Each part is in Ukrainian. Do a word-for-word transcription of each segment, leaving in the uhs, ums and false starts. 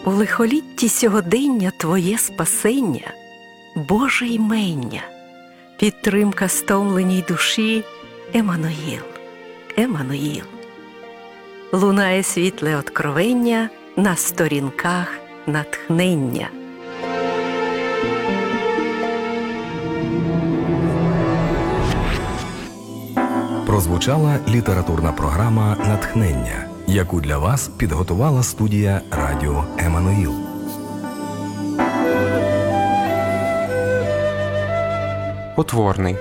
У лихолітті сьогодення Твоє спасення, Боже ймення, підтримка стомленій душі, Еммануїл, Еммануїл. Лунає світле откровення на сторінках натхнення. Прозвучала літературна програма «Натхнення», яку для вас підготувала студія радіо «Еммануїл». Потворний.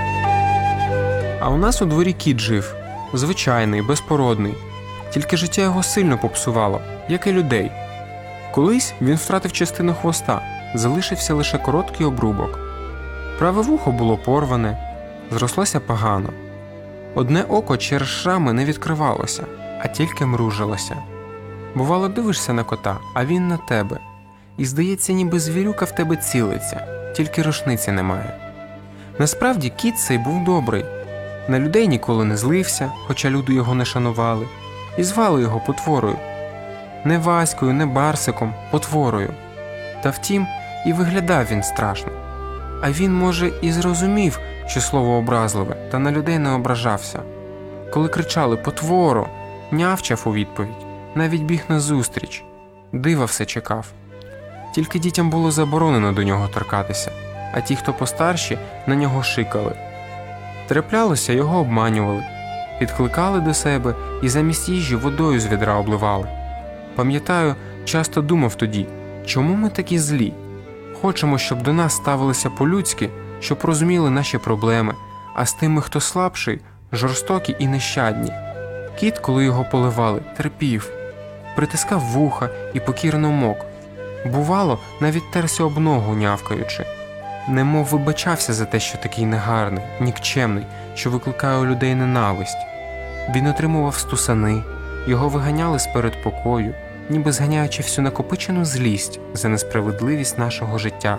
А у нас у дворі кіт жив. Звичайний, безпородний. Тільки життя його сильно попсувало, як і людей. Колись він втратив частину хвоста, залишився лише короткий обрубок. Праве вухо було порване, зрослося погано. Одне око через шрами не відкривалося, а тільки мружилося. Бувало, дивишся на кота, а він на тебе. І здається, ніби звірюка в тебе цілиться, тільки рушниці немає. Насправді кіт цей був добрий. На людей ніколи не злився, хоча люди його не шанували. І звали його Потворою. Не Ваською, не Барсиком, Потворою. Та втім, і виглядав він страшно. А він, може, і зрозумів, що слово образливе, та на людей не ображався. Коли кричали «Потворо!», нявчав у відповідь, навіть біг назустріч. Дива все чекав. Тільки дітям було заборонено до нього торкатися, а ті, хто постарші, на нього шикали. Траплялося, його обманювали, підкликали до себе і замість їжі водою з відра обливали. Пам'ятаю, часто думав тоді, чому ми такі злі? Хочемо, щоб до нас ставилися по-людськи, щоб розуміли наші проблеми, а з тими, хто слабший, жорстокі і нещадні. Кіт, коли його поливали, терпів, притискав вуха і покірно мок. Бувало, навіть терся об ногу, нявкаючи. Немов вибачався за те, що такий негарний, нікчемний, що викликає у людей ненависть. Він отримував стусани, його виганяли з передпокою, ніби зганяючи всю накопичену злість за несправедливість нашого життя.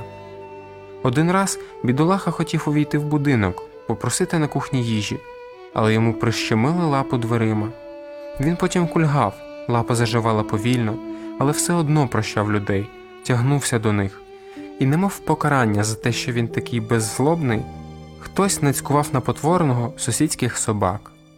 Один раз бідолаха хотів увійти в будинок, попросити на кухні їжі, але йому прищемили лапу дверима. Він потім кульгав, лапа заживала повільно, але все одно прощав людей, тягнувся до них. І немов покарання за те, що він такий беззлобний, хтось нацькував на Потворного сусідських собак.